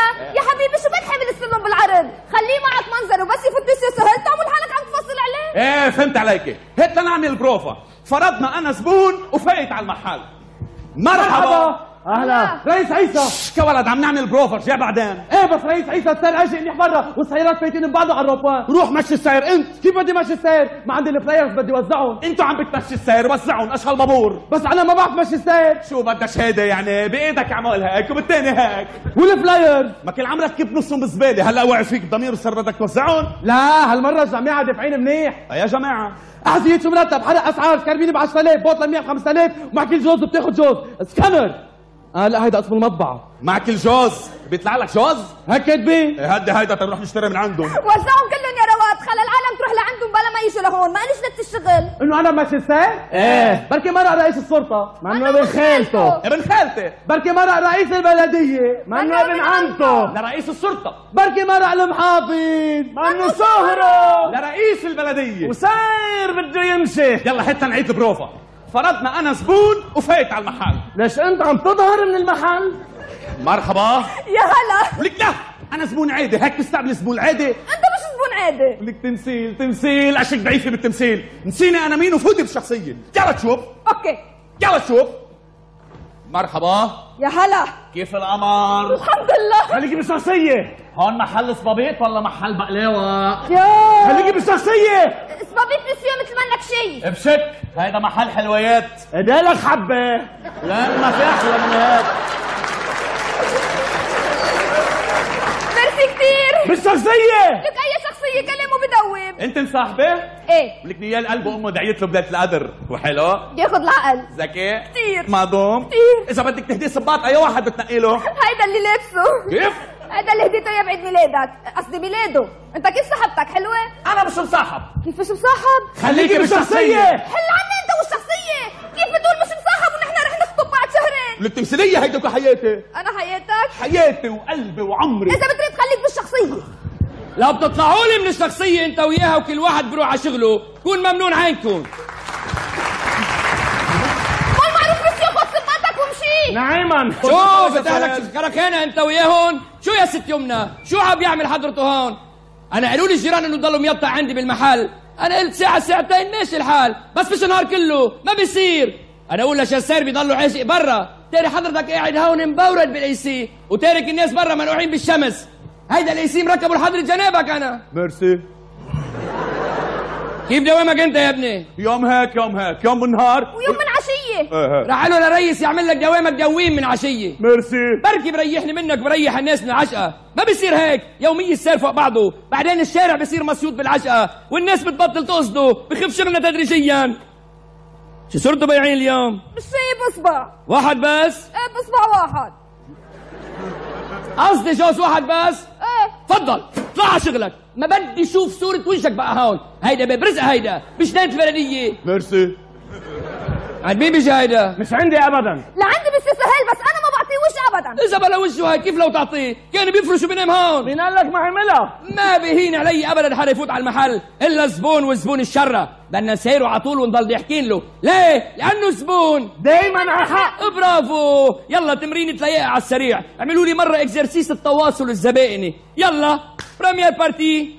يا حبيبي شو بدك حامل السلم بالعرض؟ خليه معك منظر وبس يفوت سهل تعمل حالك عم تفصل عليه. ايه فهمت عليك. هات لنعمل بروفا. فرضنا انا زبون وفايت على المحل. مرحبا. اهلا رئيس عيسى. كولد عم نعمل بروفا رجع بعدين. ايه بس رئيس عيسى السير اجي منيح برا والسيارات فايتين ببعضهم على الروبوان. روح مشي السير انت. كيف بدي مشي السير؟ ما عندي الفلايرز بدي وزعهم. انتوا عم بتمشي السير وزعهم ايش هالبابور. بس انا ما بعرف مشي السير. شو بدك هيدا يعني بايدك اعمل هيك وبالتاني هيك. والفلايرز ما كل عمرك كيف نصهم بالزباله هلا وعي فيك الضمير وصار بدك توزعهم. لا هالمره الجماعه دافعين منيح. يا جماعه اعطيت مرتب حرق اسعار كربيني ب 10000 بوطه ب 5000 ومع كل جوز بتاخذ جوز سكانر. لا هيدا اسم المطبعه. معك الجوز بيطلع لك جوز هيك كاتبين. هدي هيدا تروح نشتري من عندهم. وزعهم كلهم يا رواد خلى العالم تروح لعندهم بلا ما يجوا لهون ما قاليش نت الشغل. انه انا ماشي السير؟ ايه بركي مرق رئيس الشرطه منه ابن خالته. ابن خالتي. بركي مرق رئيس البلديه منه ابن عمته. لرئيس الشرطه. بركي مرق المحافظ منه صهره. لرئيس البلديه. وساير بده يمشي. يلا حتى نعيد البروفا. فرضنا انا زبون وفايت على المحل. ليش انت عم تظهر من المحل؟ مرحبا. يا هلا. لك لا انا زبون عادي هيك بستقبل الزبون العادي. انت مش زبون عادي. لك تمثيل اشك ضعيفه بالتمثيل. نسيني انا مين وفوتي بالشخصيه. يلا تشوف. اوكي يلا تشوف. مرحبا. يا هلا. كيف القمر؟ الحمد لله. خليكي بالشخصيه. هون محل صبابيط ولا محل بقلاوه؟ يا خليكي بالشخصيه. صبابيط مسيو مثل ما انك شيء. بشك هيدا محل حلويات. ادالك حبه. لا ما في احلى من هيك. ميرسي كثير. بالشخصيه. لك اي شخصيه كلمه بدوب. انت مصاحبه؟ ايه. لك نيال قلب امه دعيت له بدايه القدر وحلو. ياخذ العقل. ذكي كثير. معدوم كثير. اذا بدك تهديه صباط اي واحد بتنقي له. هيدا اللي لابسه. كيف؟ هيدا اللي هديته اياه بعيد ميلادك قصدي ميلاده. انت كيف صاحبتك حلوه؟ انا مش مصاحب. كيف مش مصاحب؟ خليكي بالشخصيه. حل عنا انت والشخصيه. كيف بتقول مش مصاحب ونحن رح نخطب بعد شهرين؟ التمثيليه هيدك حياتي. انا حياتك؟ حياتي وقلبي وعمري. اذا بتريد خليك بالشخصيه. لو بتطلعوا لي من الشخصية انت وياها وكل واحد بروح على شغله كون ممنون عينكم. ما المعروف بس ياخذ صباتك ومشي. نعيما. شوف بتاعلك كركانة انت وياهن. شو يا ست يمنى شو عم يعمل حضرته هون؟ انا قالوا لي الجيران انه ضلوا ميطع عندي بالمحل. انا قلت ساعة ساعتين ماشي الحال بس مش النهار كله ما بيصير. انا اقول لشسار بيضلوا عاشق برا تاري حضرتك قاعد هون مبورد بالاي سي وتارك الناس برا منقوعين بالشمس. هيدا الاي سي مركبه لحضرة جنابك انا. ميرسي. كيف دوامك انت يا ابني؟ يوم هيك يوم هيك يوم بالنهار ويوم من عشيه. راح له لريس يعمل لك دوامك دويم من عشيه. ميرسي. بركي بريحني منك بريح الناس من العشقه. ما بيصير هيك يوميا السير فوق بعضه بعدين الشارع بيصير مسيوط بالعشقه والناس بتبطل تقصده بخف شغلنا تدريجيا. شو صرتوا بايعين اليوم؟ مش شايف اصبع واحد بس؟ ايه باصبع واحد. قصدي جوز واحد بس؟ ايه. تفضل اطلع على شغلك. ما بدي اشوف صورة وجهك بقى هون. هيدا باب رزق هيدا مش ناية البلدية. ميرسي. عند مين بيجي هيدا؟ مش عندي ابدا. لعندي بس سهل بس انا ما بعطيه وش ابدا. اذا بلا وجهه هيك كيف لو تعطيه؟ كان بيفرشوا بنام هون. مين قال لك ما عملها؟ ما بهين علي ابدا حدا يفوت على المحل الا زبون وزبون الشره. بدنا نسيره على طول ونضل ضاحكين له. ليه؟ لانه زبون دايما على حق. برافو. يلا تمرين تلاقيها على السريع. اعملوا لي مره اكزرسيس التواصل الزبائني. يلا بريمير بارتي.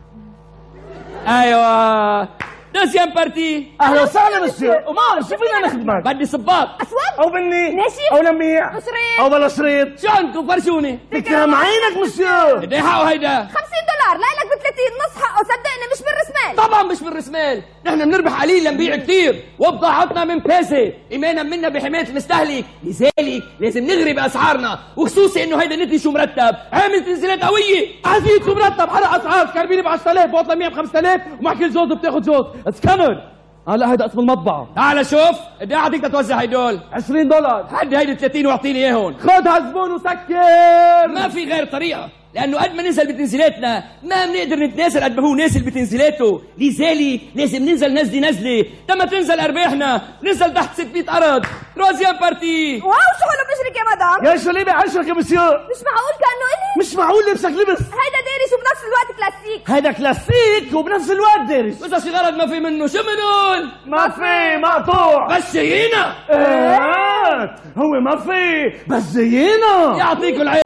ايوه دوزيام بارتي. اهلا وسهلا مسيو. وما شو فينا نخدمك؟ بدي صباط اسود او بني ناشف او لميع شريط او بلا شريط. شو عندكم فرشوني؟ تكرم عينك مسيو. قد ايه حقه هيدا؟ $50 لك ب 30 نص حقه صدقني مش بالرسمال. طبعا مش بالرسمال. نحن بنربح قليل لنبيع كثير وبضاعتنا من بيسه ايمانا منا بحمايه المستهلك. لذلك لازم نغري باسعارنا وخصوصي انه هيدا نتي شو مرتب عامل تنزيلات قويه. عزيز شو مرتب حرق اسعار كربيني ب 10000 بوطه 100 ب 5000 ومع كل جوز بتاخذ جوز سكانر. لا هيدا اسم المطبعه. تعال شوف قد ايه اعطيك تتوزع هيدول؟ $20. حد هيدي 30 واعطيني اياهم. خدها زبون وسكر. ما في غير طريقه لانه قد ما ننزل بتنزيلاتنا ما بنقدر نتنازل قد ما هو نازل بتنزيلاته. لذلك لازم ننزل نزله لما تنزل ارباحنا ننزل تحت 600 ارض. روزيام بارتي. واو شو هلا بشرك يا مدام. يا شو ليه بعشرك يا مسيو؟ مش معقول كانه الي. مش معقول لبسك لبس. هيدا ديري شو بنفس الوقت كلاسيك. هيدا كلاسيك وبنفس الوقت دارس. بس شي غرض ما في منه. شو بنقول؟ ما في مقطوع. بس جايينا. هو ما في بس زينا. يعطيكم العافيه.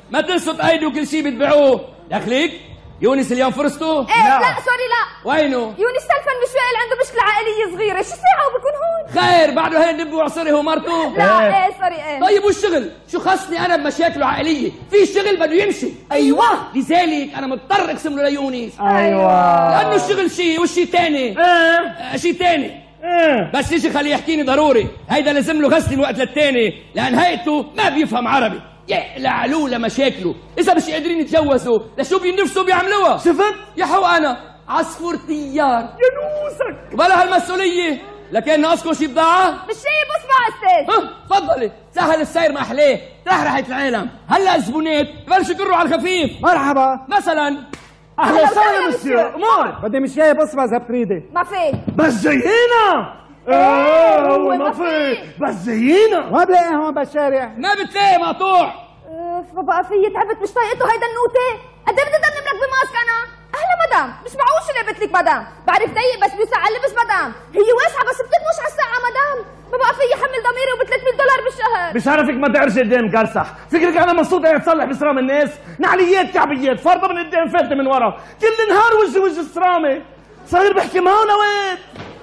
ما تنسوا ايدي وكل شيء بتبيعوه. دخليك يونس اليوم فرصته؟ ايه لا سوري لا. وينه؟ يونس سلفن بشوي عنده مشكلة عائلية صغيرة، شو ساعة وبكون هون؟ خير بعده هين دب وعصري هو مرته؟ لا ايه سوري ايه. طيب والشغل؟ شو خصني انا بمشاكله عائلية؟ في شغل بده يمشي. ايوه لذلك انا مضطر اقسم له ليونس. ايوه لانه الشغل شيء والشيء ثاني شيء ثاني. بس يجي خليه يحكيني ضروري، هيدا لازم له غسل الوقت للتاني، لان هيئته ما بيفهم عربي. يقلعلوا لمشاكله، اذا مش قادرين يتجوزوا لشو بينفسوا بيعملوها؟ شفت؟ يا حو انا عصفور طيار يا نوسك بلا هالمسؤولية، لكن ناقصكم شي بضاعة؟ بالشاي بصبع استاذ. تفضلي، سهل السير ما احلاه، رحرحت العالم، هلا الزبونات بلشوا يقروا على الخفيف، مرحبا مثلا اهلا وسهلا مسيو امور بدي مش جاي بصبع اذا بتريدي ما في. بس جايينا هو ما في. بس جايينا ما بلاقي هون بالشارع ما بتلاقي مقطوع. فبقى في تعبت مش طايقته هيدا النوتة. قد ايه بدي ضل لك بماسك انا؟ اهلا مدام، مش معقول شو لعبت لك مدام، بعرف ضيق بس بيوسع لبس مدام، هي واسعة بس بتكمش على الساعة مدام، ما بقى في حمل ضميري وب $300 بالشهر. بشرفك ما تعرفش قدام قرصح فكرك انا مبسوط اني تصلح بسرام الناس نعليات كعبيات فرضه من قدام فاتة من ورا كل نهار وجه السرامه صاير بحكي ما هو نواد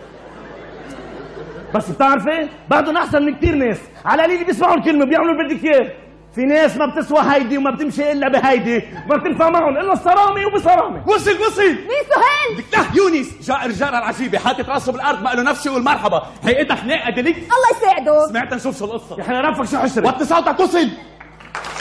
بس بتعرفي بعدهم احسن من كثير ناس على قليل بيسمعوا الكلمه بيعملوا اللي بدك اياه في ناس ما بتسوى هيدي وما بتمشي الا بهيدي ما بتنفع معهم الا الصرامه وبصرامه وصل مين سهيل؟ لك له يونس جاء الرجال العجيبة حاطط راسه بالارض ما له نفسي والمرحبا، هيئتها خناقة دليك. الله يساعده. سمعت نشوف شو القصة. يا حنا رفك شو حشري وطي صوتك وصل.